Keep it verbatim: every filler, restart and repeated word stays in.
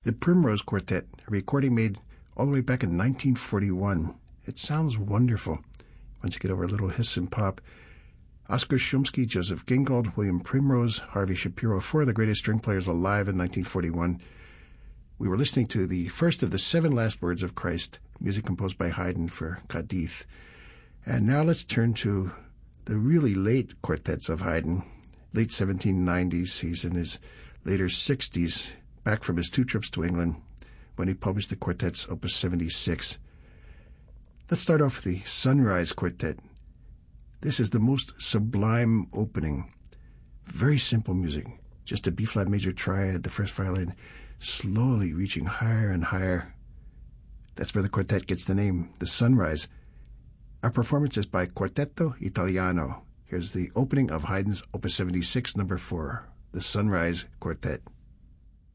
The Primrose Quartet, a recording made all the way back in nineteen forty-one. It sounds wonderful once you get over a little hiss and pop. Oscar Shumsky, Joseph Gingold, William Primrose, Harvey Shapiro, four of the greatest string players alive in nineteen forty-one. We were listening to the first of the seven last words of Christ, music composed by Haydn for Cadiz. And now let's turn to the really late quartets of Haydn, late seventeen nineties. He's in his later sixties, back from his two trips to England when he published the quartets Opus seventy-six. Let's start off with the Sunrise Quartet. This is the most sublime opening. Very simple music. Just a B-flat major triad, the first violin, slowly reaching higher and higher. That's where the quartet gets the name, the Sunrise. Our performance is by Quartetto Italiano. Here's the opening of Haydn's Opus seventy-six, number four, the Sunrise Quartet.